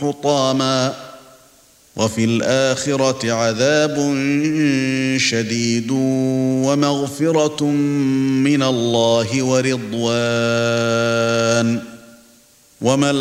حطاما وفي الآخرة عذاب شديد ومغفرة من الله ورضوان وما